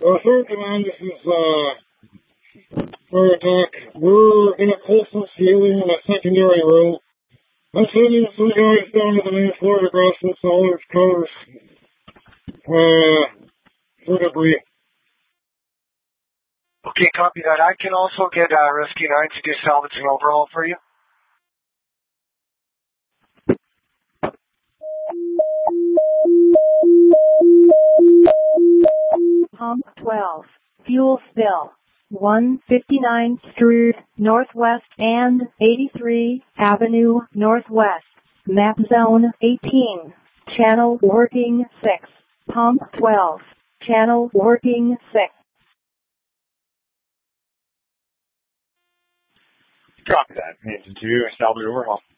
third command, this is, for attack. We're in a coastal ceiling in a secondary room. I'm sending 3 guys down to the main floor to grasp this all its colors, for debris. Okay, copy that. I can also get Rescue 9 to do salvage and overhaul for you. Pump 12. Fuel spill. 159 Street Northwest and 83 Avenue Northwest. Map zone 18. Channel working 6. Pump 12. Channel working 6. Copy that. Engine 2, salvage overhaul.